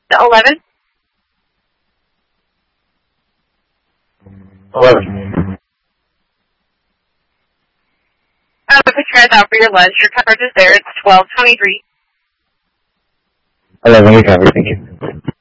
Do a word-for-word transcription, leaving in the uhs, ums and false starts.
eleven? eleven. I'll put you guys out for your lunch. Your coverage is there. It's twelve twenty-three. eleven, we cover, thank you.